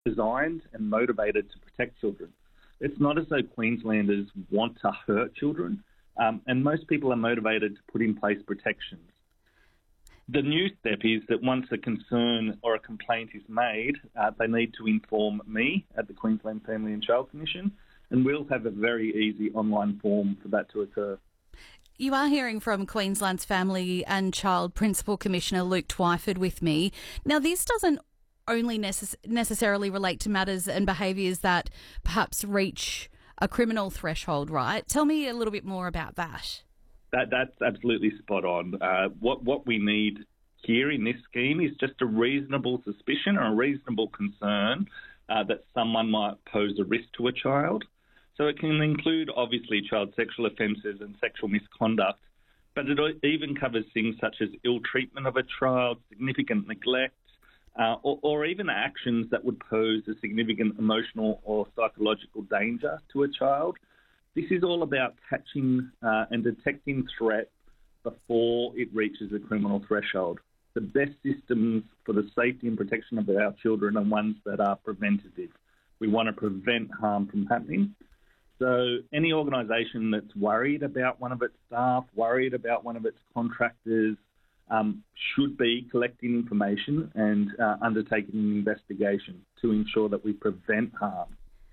designed and motivated to protect children. It's not as though Queenslanders want to hurt children, and most people are motivated to put in place protections. The new step is that once a concern or a complaint is made, they need to inform me at the Queensland Family and Child Commission, and we'll have a very easy online form for that to occur. You are hearing from Queensland's Family and Child Principal Commissioner Luke Twyford with me. Now, this doesn't only necessarily relate to matters and behaviours that perhaps reach a criminal threshold, right? Tell me a little bit more about that. That's absolutely spot on. What we need here in this scheme is just a reasonable suspicion or a reasonable concern that someone might pose a risk to a child. So it can include, obviously, child sexual offences and sexual misconduct, but it even covers things such as ill treatment of a child, significant neglect, or even actions that would pose a significant emotional or psychological danger to a child. This is all about catching and detecting threat before it reaches a criminal threshold. The best systems for the safety and protection of our children are ones that are preventative. We want to prevent harm from happening. So any organisation that's worried about one of its staff, worried about one of its contractors, should be collecting information and undertaking an investigation to ensure that we prevent harm.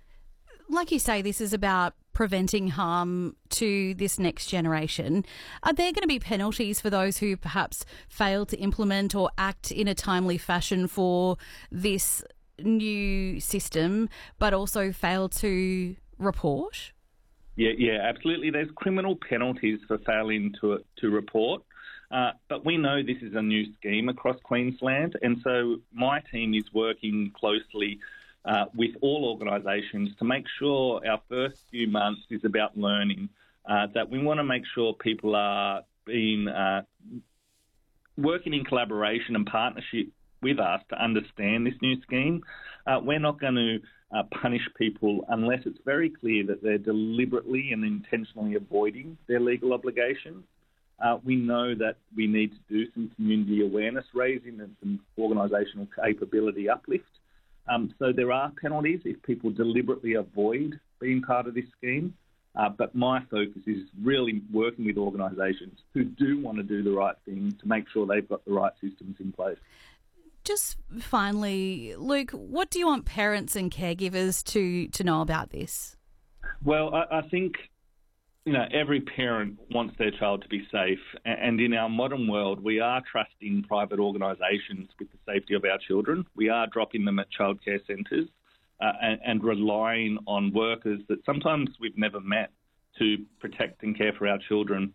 Like you say, this is about preventing harm to this next generation. Are there going to be penalties for those who perhaps fail to implement or act in a timely fashion for this new system, but also fail to report? Yeah, absolutely. There's criminal penalties for failing to report. But we know this is a new scheme across Queensland, and so my team is working closely with all organisations to make sure our first few months is about learning, that we want to make sure people are being working in collaboration and partnership with us to understand this new scheme. We're not going to punish people unless it's very clear that they're deliberately and intentionally avoiding their legal obligations. We know that we need to do some community awareness raising and some organisational capability uplift. So there are penalties if people deliberately avoid being part of this scheme. But my focus is really working with organisations who do want to do the right thing to make sure they've got the right systems in place. Just finally, Luke, what do you want parents and caregivers to know about this? Well, I think every parent wants their child to be safe, and in our modern world, we are trusting private organisations with the safety of our children. We are dropping them at childcare centres and relying on workers that sometimes we've never met to protect and care for our children.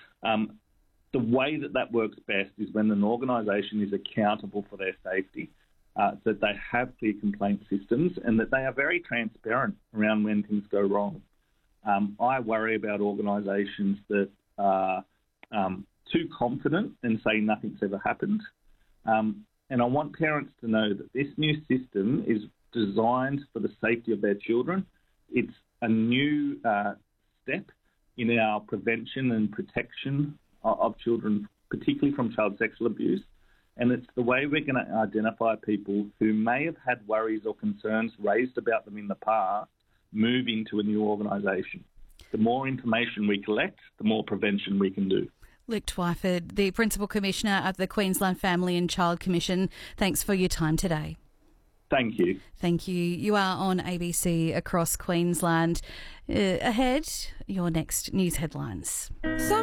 The way that works best is when an organisation is accountable for their safety, that they have clear complaint systems and that they are very transparent around when things go wrong. I worry about organisations that are too confident and say nothing's ever happened. And I want parents to know that this new system is designed for the safety of their children. It's a new step in our prevention and protection of children, particularly from child sexual abuse. And it's the way we're going to identify people who may have had worries or concerns raised about them in the past move into a new organisation. The more information we collect, the more prevention we can do. Luke Twyford, the Principal Commissioner of the Queensland Family and Child Commission, thanks for your time today. Thank you. Thank you. You are on ABC across Queensland. Ahead, your next news headlines.